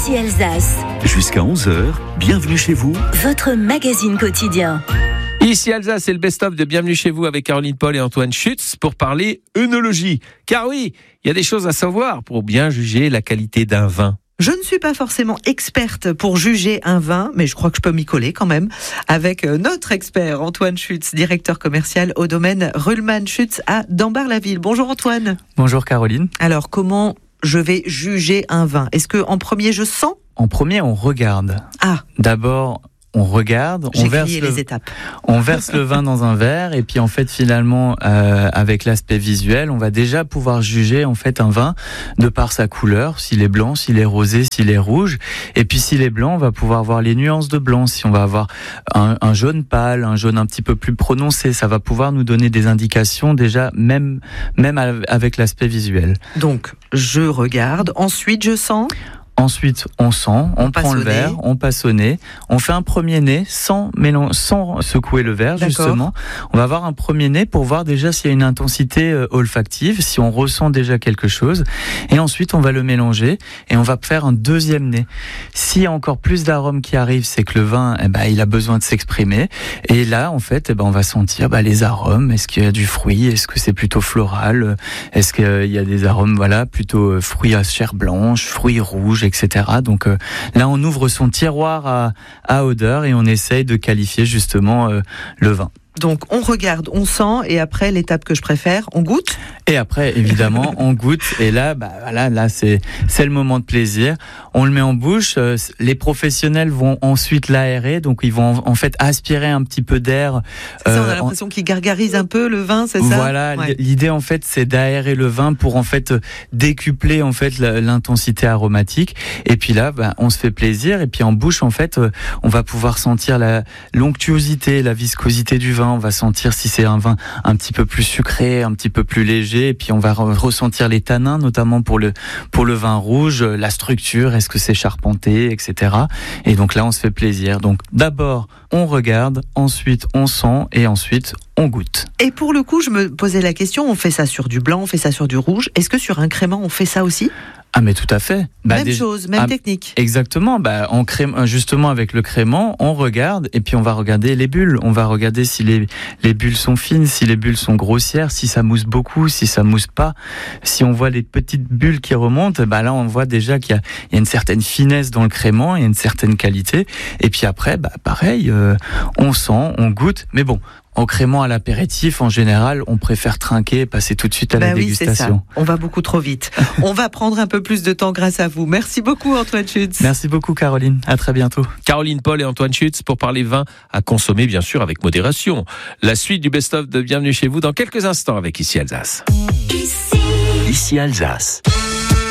Ici Alsace. Jusqu'à 11h, bienvenue chez vous. Votre magazine quotidien. Ici Alsace, c'est le best-of de Bienvenue chez vous avec Caroline Paul et Antoine Schütz pour parler œnologie. Car oui, il y a des choses à savoir pour bien juger la qualité d'un vin. Je ne suis pas forcément experte pour juger un vin, mais je crois que je peux m'y coller quand même, avec notre expert Antoine Schütz, directeur commercial au domaine Ruhlmann Schütz à Dambar-la-Ville. Bonjour Antoine. Bonjour Caroline. Alors comment je vais juger un vin ? Est-ce qu'en premier je sens ? En premier, on regarde. Ah. D'abord, on regarde, J'ai grillé les étapes. On verse le vin dans un verre et puis en fait finalement avec l'aspect visuel, on va déjà pouvoir juger en fait un vin de par sa couleur, s'il est blanc, s'il est rosé, s'il est rouge. Et puis s'il est blanc, on va pouvoir voir les nuances de blanc. Si on va avoir un jaune pâle, un jaune un petit peu plus prononcé, ça va pouvoir nous donner des indications déjà même avec l'aspect visuel. Donc je regarde, ensuite je sens. Ensuite, on sent, on prend le verre, on passe au nez, on fait un premier nez sans secouer le verre, justement. On va avoir un premier nez pour voir déjà s'il y a une intensité olfactive, si on ressent déjà quelque chose. Et ensuite, on va le mélanger et on va faire un deuxième nez. S'il y a encore plus d'arômes qui arrivent, c'est que le vin, il a besoin de s'exprimer. Et là, en fait, on va sentir les arômes. Est-ce qu'il y a du fruit ? Est-ce que c'est plutôt floral ? Est-ce qu'il y a des arômes, plutôt fruits à chair blanche, fruits rouges, etc. Donc là, on ouvre son tiroir à odeur et on essaye de qualifier justement le vin. Donc on regarde, on sent et après l'étape que je préfère, on goûte. Et après évidemment on goûte et là là c'est le moment de plaisir. On le met en bouche. Les professionnels vont ensuite l'aérer, donc ils vont en fait aspirer un petit peu d'air. C'est ça, on a l'impression qu'il gargarise un peu le vin, c'est ça ? Voilà, ouais. L'idée en fait c'est d'aérer le vin pour en fait décupler en fait l'intensité aromatique. Et puis là on se fait plaisir et puis en bouche en fait on va pouvoir sentir la l'onctuosité, la viscosité du vin. On va sentir si c'est un vin un petit peu plus sucré, un petit peu plus léger, et puis on va ressentir les tanins, notamment pour le vin rouge, la structure, est-ce que c'est charpenté, etc. Et donc là, on se fait plaisir. Donc d'abord, on regarde, ensuite on sent, et ensuite on goûte. Et pour le coup, je me posais la question, on fait ça sur du blanc, on fait ça sur du rouge. Est-ce que sur un crément, on fait ça aussi ? Ah mais tout à fait. Même chose, même technique. Exactement. En justement avec le crément, on regarde et puis on va regarder les bulles. On va regarder si les bulles sont fines, si les bulles sont grossières, si ça mousse beaucoup, si ça mousse pas. Si on voit les petites bulles qui remontent, là on voit déjà qu'il y a une certaine finesse dans le crément et une certaine qualité. Et puis après, pareil, on sent, on goûte. Mais bon. En crément à l'apéritif, en général, on préfère trinquer et passer tout de suite à la dégustation. C'est ça. On va beaucoup trop vite. On va prendre un peu plus de temps grâce à vous. Merci beaucoup Antoine Schütz. Merci beaucoup Caroline. À très bientôt. Caroline Paul et Antoine Schütz pour parler vin à consommer bien sûr avec modération. La suite du best-of de Bienvenue chez vous dans quelques instants avec Ici Alsace. Ici Alsace.